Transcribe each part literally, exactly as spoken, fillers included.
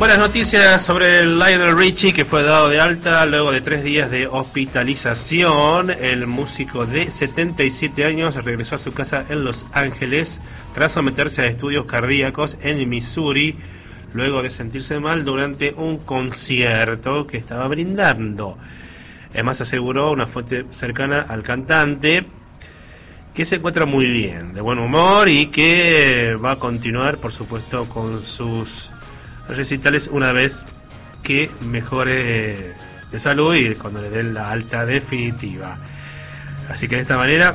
Buenas noticias sobre el Lionel Richie, que fue dado de alta luego de tres días de hospitalización. El músico de setenta y siete años regresó a su casa en Los Ángeles tras someterse a estudios cardíacos en Missouri, luego de sentirse mal durante un concierto que estaba brindando. Además, aseguró una fuente cercana al cantante que se encuentra muy bien, de buen humor, y que va a continuar, por supuesto, con sus recitales una vez que mejore de salud y cuando le den la alta definitiva. Así que de esta manera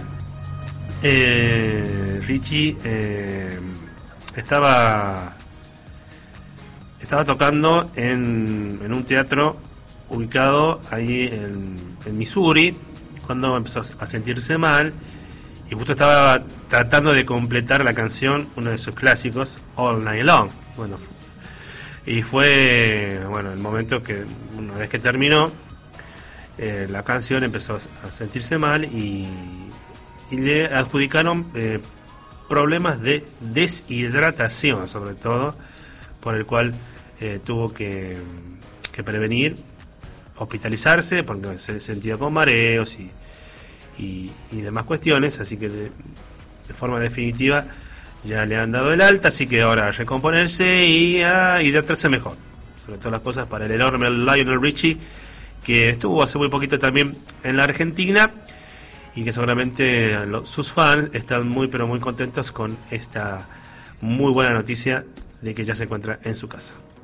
eh, Richie eh, estaba estaba tocando en, en un teatro ubicado ahí en, en Missouri cuando empezó a sentirse mal, y justo estaba tratando de completar la canción, uno de sus clásicos, All Night Long. Bueno, y fue bueno el momento que una vez que terminó eh, la canción, empezó a sentirse mal y, y le adjudicaron eh, problemas de deshidratación, sobre todo, por el cual eh, tuvo que, que prevenir hospitalizarse porque se sentía con mareos y, y, y demás cuestiones. Así que de, de forma definitiva ya le han dado el alta, así que ahora a recomponerse y a hidratarse mejor. Sobre todas las cosas para el enorme Lionel Richie, que estuvo hace muy poquito también en la Argentina y que seguramente los, sus fans están muy pero muy contentos con esta muy buena noticia de que ya se encuentra en su casa.